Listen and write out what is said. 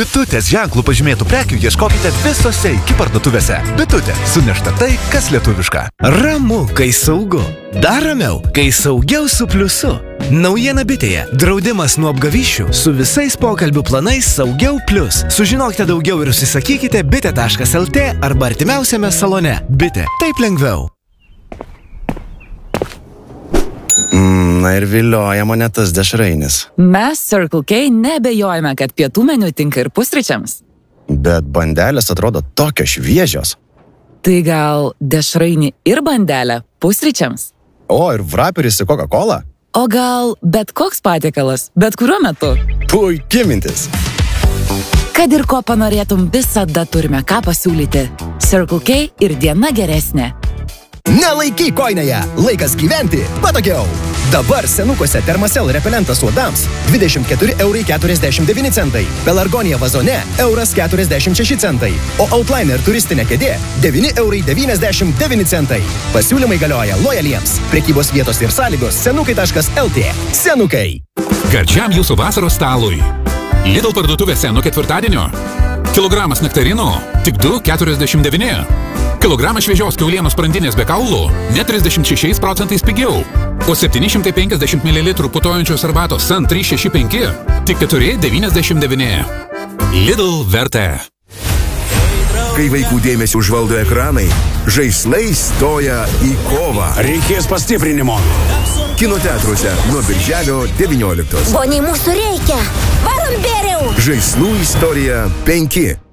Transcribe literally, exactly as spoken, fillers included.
Bitutės ženklų pažymėtų prekių ieškokite visose iki parduotuvėse. Bitutė. Sunešta tai, kas lietuviška. Ramu, kai saugu. Dar ramiau, kai saugiau su pliusu. Naujiena Bitėje. Draudimas nuo apgavysčių su visais pokalbių planais Saugiau Plius. Sužinokite daugiau ir užsisakykite bitė taškas el tė arba artimiausiame salone. Bitė. Taip lengviau. Na ir vilioja mane tas dešrainis. Mes Circle K nebejojame, kad pietų meniu tinka ir pusryčiams. Bet bandelės atrodo tokios šviežios. Tai gal dešrainį ir bandelę pusryčiams? O, ir vraperis į Coca-Cola? O gal bet koks patiekalas, bet kuriuo metu? Puikia mintis. Kad ir ko panorėtum, visada turime ką pasiūlyti. Circle K ir diena geresnė. Nelaikyk kojinėje, laikas gyventi patogiau. Dabar senukuose Thermacell repelentas uodams dvidešimt keturi eurai keturiasdešimt devyni centai, Pelargonija vazone euras keturiasdešimt šeši centai, o Outliner turistinė kėdė devyni eurai devyniasdešimt devyni centai. Pasiūlymai galioja lojaliems. Prekybos vietos ir sąlygos senukai taškas el tė. Senukai. Gardžiam jūsų vasaros stalui. Lidl parduotuvėse nuo ketvirtadienio. Kilogramas nektarino tik du keturiasdešimt devyni. Kilogramas šviežios kiaulienos sprandinės be kaulų net trisdešimt šešiais procentais pigiau. O septyni šimtai penkiasdešimt mililitrų putojančios arbatos Sun trys šeši penki tik keturi devyniasdešimt devyni. Lidl vertė. Kai vaikų dėmesį užvaldo ekranai, žaislai stoja į kovą. Reikės pastiprinimo. Kino teatruose nuo birželio devynioliktos. Boniai, mūsų reikia. Varom bėriau. Žaislų istorija penki.